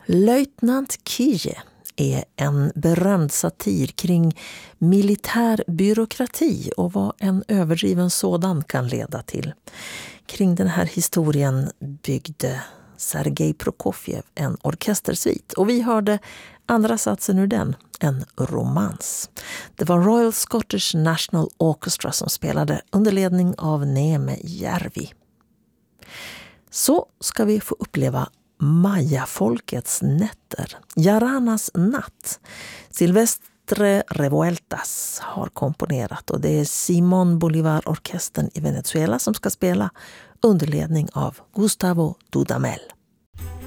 Löjtnant Kije är en berömd satir kring militär byråkrati och vad en överdriven sådan kan leda till. Kring den här historien byggde Sergej Prokofjev en orkestersvit och vi hörde andra satsen ur den, en romans. Det var Royal Scottish National Orchestra som spelade under ledning av Neeme Järvi. Så ska vi få uppleva Maya-folkets nätter, Jaranas natt. Silvestre Revueltas har komponerat och det är Simón Bolívar-orkestern i Venezuela som ska spela under ledning av Gustavo Dudamel.